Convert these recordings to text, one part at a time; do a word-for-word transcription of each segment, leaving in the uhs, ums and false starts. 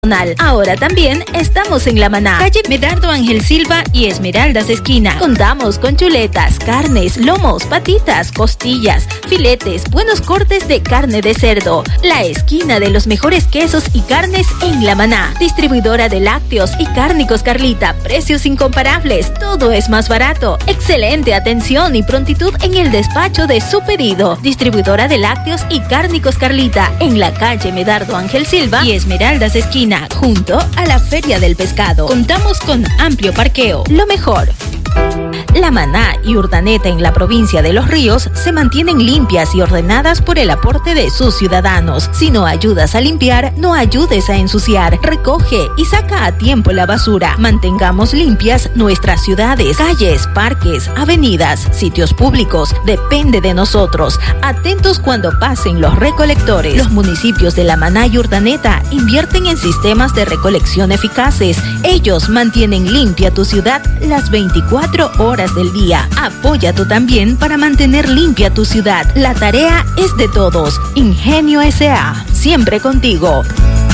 Ahora también estamos en La Maná, calle Medardo Ángel Silva y Esmeraldas esquina. Contamos con chuletas, carnes, lomos, patitas, costillas, filetes, buenos cortes de carne de cerdo. La esquina de los mejores quesos y carnes en La Maná. Distribuidora de lácteos y cárnicos Carlita. Precios incomparables, todo es más barato. Excelente atención y prontitud en el despacho de su pedido. Distribuidora de lácteos y cárnicos Carlita en la calle Medardo Ángel Silva y Esmeraldas esquina, junto a la Feria del Pescado. Contamos con amplio parqueo. Lo mejor, La Maná y Urdaneta en la provincia de Los Ríos se mantienen limpias y ordenadas por el aporte de sus ciudadanos. Si no ayudas a limpiar, no ayudes a ensuciar. Recoge y saca a tiempo la basura. Mantengamos limpias nuestras ciudades, calles, parques, avenidas, sitios públicos. Depende de nosotros. Atentos cuando pasen los recolectores. Los municipios de La Maná y Urdaneta invierten en sistemas de recolección eficaces. Ellos mantienen limpia tu ciudad las veinticuatro horas del día. Apoya tú también para mantener limpia tu ciudad. La tarea es de todos. Ingenio S A, siempre contigo.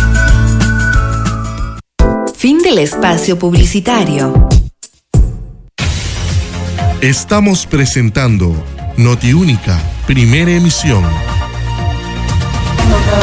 Fin del espacio publicitario. Estamos presentando Notiúnica, primera emisión. Otra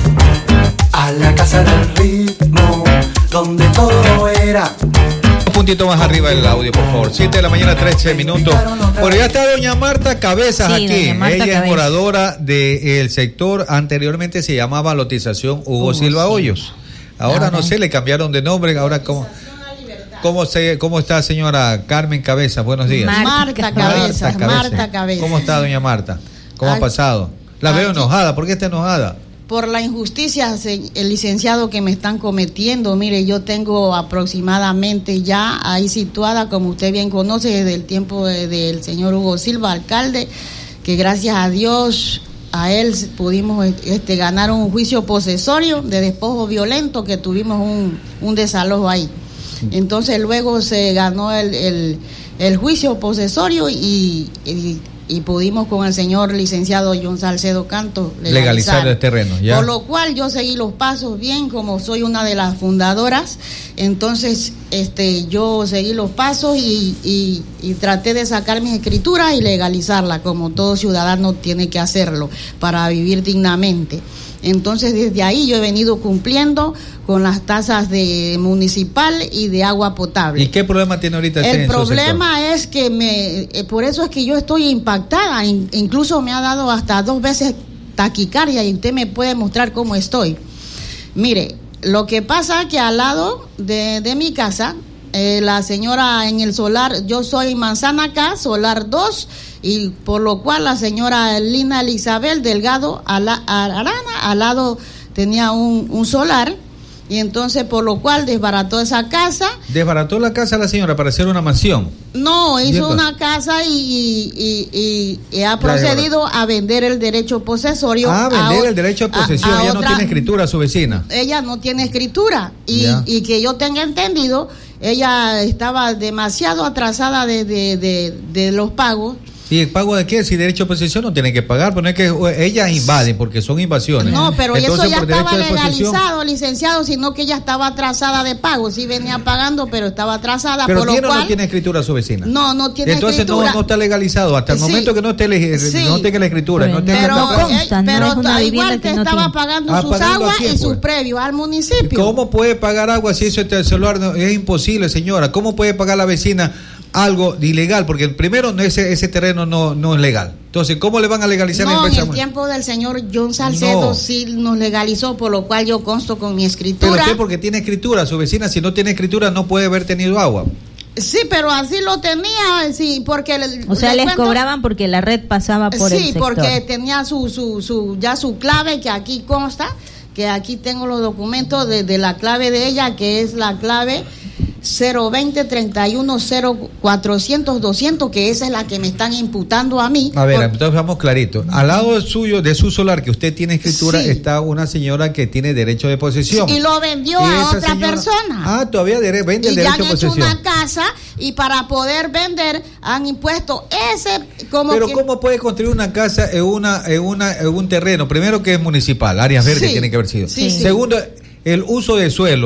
vez a la casa del ritmo, donde todo era. Un puntito más arriba del audio, por favor. siete de la mañana, trece minutos. Bueno, ya está doña Marta Cabezas sí, aquí. Marta Ella Cabezas. Es moradora del sector, anteriormente se llamaba Lotización Hugo, Hugo Silva Hoyos. Ahora, ahora no sé, le cambiaron de nombre. Ahora, ¿cómo, cómo, se, cómo está señora Carmen Cabezas? Buenos días. Marta Cabezas, Marta Cabezas. Marta Cabezas. ¿Cómo está doña Marta? ¿Cómo Ay, ha pasado? La veo aquí enojada. ¿Por qué está enojada? Por la injusticia, el licenciado, que me están cometiendo. Mire, yo tengo aproximadamente ya ahí situada, como usted bien conoce, desde el tiempo de, del señor Hugo Silva, alcalde, que gracias a Dios a él pudimos este, ganar un juicio posesorio de despojo violento, que tuvimos un, un desalojo ahí. Entonces luego se ganó el, el, el juicio posesorio y, y y pudimos con el señor licenciado John Salcedo Canto legalizar, legalizar el terreno, ¿ya? Por lo cual yo seguí los pasos bien, como soy una de las fundadoras. Entonces este yo seguí los pasos y, y, y traté de sacar mis escrituras y legalizarla, como todo ciudadano tiene que hacerlo para vivir dignamente. Entonces desde ahí yo he venido cumpliendo con las tasas de municipal y de agua potable. ¿Y qué problema tiene ahorita? El problema es que me, eh, por eso es que yo estoy impactada, In, incluso me ha dado hasta dos veces taquicardia y usted me puede mostrar cómo estoy. Mire, lo que pasa es que al lado de, de mi casa, eh, la señora en el solar, yo soy manzana acá, solar dos, y por lo cual la señora Lina Elizabeth Delgado Ala, Arana al lado tenía un, un solar, y entonces por lo cual desbarató esa casa. ¿Desbarató la casa la señora para hacer una mansión? No, hizo una casa y, y, y, y ha procedido a vender el derecho posesorio. Ah, vender a, el derecho de posesión. A, a ella otra, no tiene escritura, su vecina. Ella no tiene escritura. Y, y que yo tenga entendido, ella estaba demasiado atrasada de, de, de, de los pagos. ¿Y el pago de qué? Si derecho de posesión no tiene que pagar, pero no es que ellas invaden, porque son invasiones. No, pero entonces, eso ya estaba legalizado, licenciado, sino que ella estaba atrasada de pago. Sí venía pagando, pero estaba atrasada. ¿Pero por tiene lo o cual, no tiene escritura su vecina? No, no tiene entonces escritura. Entonces no, no está legalizado. Hasta el sí, momento que no esté sí, no tenga la escritura. Pero, no tenga pero, no consta, pero no es igual que, que no estaba tiene. pagando ah, sus aguas y sus previos al municipio. ¿Cómo puede pagar agua si eso está el celular? No, es imposible, señora. ¿Cómo puede pagar la vecina algo ilegal? Porque primero ese, ese terreno no, no es legal. Entonces, ¿cómo le van a legalizar? No, en el tiempo del señor John Salcedo no. sí nos legalizó, por lo cual yo consto con mi escritura. Pero usted porque tiene escritura, su vecina si no tiene escritura no puede haber tenido agua. Sí, pero así lo tenía, sí, porque... Le, o sea, les cuento, cobraban porque la red pasaba por sí, el sector. Sí, porque tenía su, su, su, ya su clave, que aquí consta, que aquí tengo los documentos de, de la clave de ella, que es la clave cero veinte treinta y uno cero cuatrocientos doscientos, que esa es la que me están imputando a mí. A ver, por... entonces vamos clarito. Al lado suyo, de su solar, que usted tiene escritura, sí. está una señora que tiene derecho de posesión. Y lo vendió y a otra señora... persona. Ah, todavía de... vende el y derecho de posesión. Y ya han hecho una casa, y para poder vender han impuesto ese... como Pero que... ¿cómo puede construir una casa en, una, en, una, en un terreno? Primero que es municipal, áreas verdes sí. tiene que haber sido. Sí, Segundo... Sí. el uso de suelo